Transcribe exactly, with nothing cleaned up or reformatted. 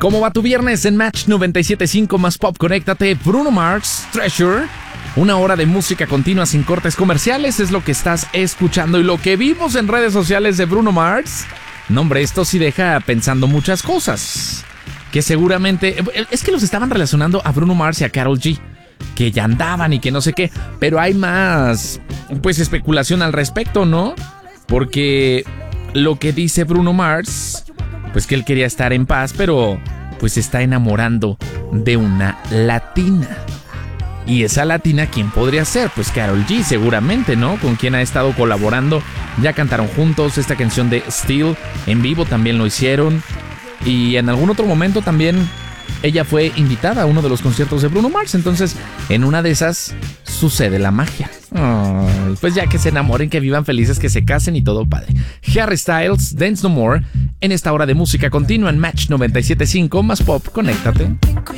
¿Cómo va tu viernes en Match noventa y siete punto cinco más Pop? Conéctate. Bruno Mars, Treasure. Una hora de música continua sin cortes comerciales es lo que estás escuchando. Y lo que vimos en redes sociales de Bruno Mars, no hombre, esto sí deja pensando muchas cosas. Que seguramente... Es que los estaban relacionando a Bruno Mars y a Karol G, que ya andaban y que no sé qué. Pero hay más, pues, especulación al respecto, ¿no? Porque lo que dice Bruno Mars, pues que él quería estar en paz, pero pues se está enamorando de una latina. Y esa latina, ¿quién podría ser? Pues Karol G, seguramente, ¿no? Con quien ha estado colaborando. Ya cantaron juntos esta canción de Still. En vivo también lo hicieron. Y en algún otro momento también ella fue invitada a uno de los conciertos de Bruno Mars. Entonces, en una de esas sucede la magia. Ay, pues ya que se enamoren, que vivan felices, que se casen y todo padre. Harry Styles, Dance No More, en esta hora de música continua en Match noventa y siete punto cinco más Pop. Conéctate.